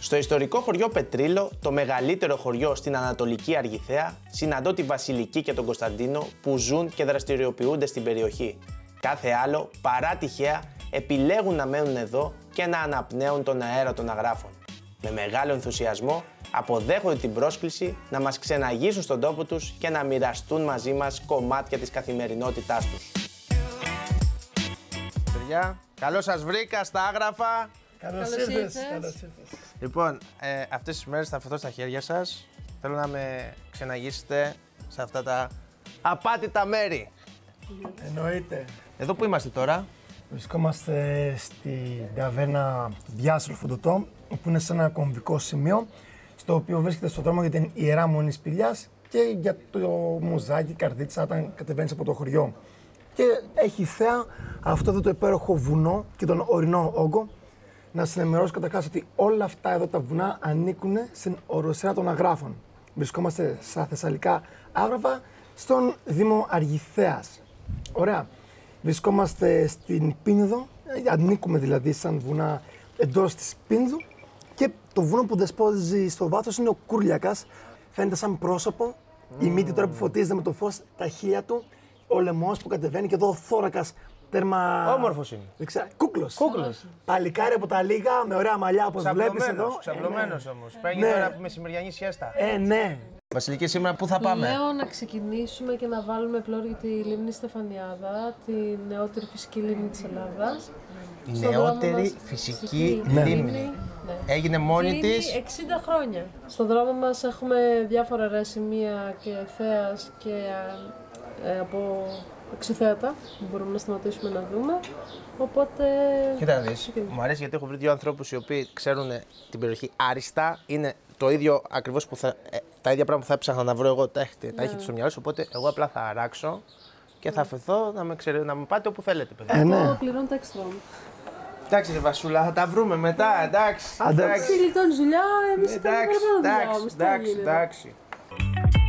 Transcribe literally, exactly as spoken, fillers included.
Στο ιστορικό χωριό Πετρίλο, το μεγαλύτερο χωριό στην Ανατολική Αργιθέα, συναντώ τη Βασιλική και τον Κωνσταντίνο που ζουν και δραστηριοποιούνται στην περιοχή. Κάθε άλλο, παρά τυχαία, επιλέγουν να μένουν εδώ και να αναπνέουν τον αέρα των αγράφων. Με μεγάλο ενθουσιασμό αποδέχονται την πρόσκληση να μας ξεναγήσουν στον τόπο τους και να μοιραστούν μαζί μας κομμάτια της καθημερινότητάς τους. Παιδιά, καλώς σας βρήκα στα άγραφα. Καλώς ήρθες. Καλώς ήρθες. Λοιπόν, ε, αυτές τις μέρες θα αφαιθώ στα χέρια σας. Θέλω να με ξεναγήσετε σε αυτά τα απάτητα μέρη. Εννοείται. Εδώ που είμαστε τώρα? Βρισκόμαστε στη ταβέρνα Διάσολο Φοντοτό, που είναι σε ένα κομβικό σημείο, στο οποίο βρίσκεται στον δρόμο για την Ιερά Μονή Σπηλιάς και για το Μουζάκι Καρδίτσα όταν κατεβαίνεις από το χωριό. Και έχει θέα αυτό εδώ το υπέροχο βουνό και τον ορεινό όγκο. Να σας ενημερώσω καταρχάς ότι όλα αυτά εδώ τα βουνά ανήκουν στην οροσειρά των Αγράφων. Βρισκόμαστε στα Θεσσαλικά Άγραφα, στον Δήμο Αργιθέας. Ωραία. Βρισκόμαστε στην Πίνδο, ανήκουμε δηλαδή σαν βουνά εντός της Πίνδου και το βουνό που δεσπόζει στο βάθος είναι ο Κούρλιακας. Φαίνεται σαν πρόσωπο, mm. η μύτη τώρα που φωτίζεται με το φως, τα χείλια του, ο λαιμός που κατεβαίνει και εδώ ο θώρακας τέρμα... Όμορφος είναι. Δεξιά. Κούκλος. Κούκλος. Παλικάρι από τα λίγα, με ωραία μαλλιά όπως βλέπεις εδώ. Ξαπλωμένος όμως. Παίρνει ναι. τώρα μεσημεριανή σιέστα. Ε, ναι. Βασιλική, σήμερα πού θα πάμε? Λέω να ξεκινήσουμε και να βάλουμε πλώρη για τη λίμνη Στεφανιάδα, τη νεότερη φυσική λίμνη της Ελλάδας. Η νεότερη φυσική ναι. λίμνη. Ναι. Έγινε μόνη Κλείνει της. εξήντα χρόνια. Στον δρόμο μας έχουμε διάφορα ωραία σημεία και θέας και ε, από εξιθέατα που μπορούμε να σταματήσουμε να δούμε. Οπότε. Κοίτα να δεις. Μου αρέσει γιατί έχω βρει δύο ανθρώπους οι οποίοι ξέρουν την περιοχή άριστα. Είναι το ίδιο ακριβώς που θα, ε, τα ίδια πράγματα που θα έψαχνα να βρω εγώ, τα έχετε, τα έχετε στο μυαλό σου. Οπότε εγώ απλά θα αράξω και θα αφαιθώ να με, ξέρε, να με πάτε όπου θέλετε, παιδιά. Ε, ναι. Εγώ πληρώνω τα έξτρα μου. Εντάξει, ρε Βασούλα, θα τα βρούμε μετά, εντάξει. Εντάξει. Εσύ γλιτώνεις δουλειά, εμείς Εντάξει, κάνουμε παραπάνω δουλειά εντάξει, όμως, τι εντάξει, γίνεται. εντάξει.